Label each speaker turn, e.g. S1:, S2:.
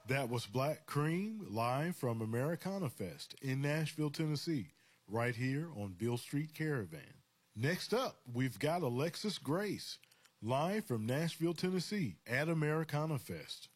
S1: That was Black Cream live from Americana Fest in Nashville, Tennessee, right here on Beale Street Caravan. Next up, we've got Alexis Grace live from Nashville, Tennessee at Americana Fest.